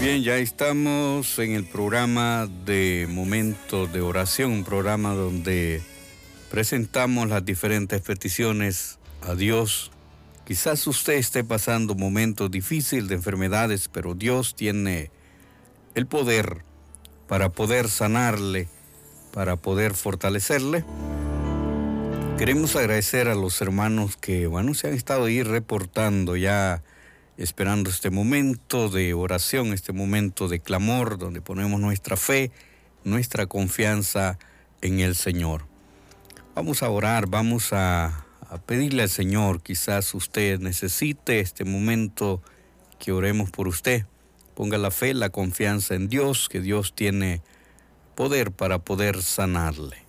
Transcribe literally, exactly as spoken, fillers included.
Bien, ya estamos en el programa de Momentos de Oración, un programa donde presentamos las diferentes peticiones a Dios. Quizás usted esté pasando momentos difíciles de enfermedades, pero Dios tiene el poder para poder sanarle, para poder fortalecerle. Queremos agradecer a los hermanos que, bueno, se han estado ahí reportando ya, esperando este momento de oración, este momento de clamor, donde ponemos nuestra fe, nuestra confianza en el Señor. Vamos a orar, vamos a, a pedirle al Señor, quizás usted necesite este momento que oremos por usted. Ponga la fe, la confianza en Dios, que Dios tiene poder para poder sanarle.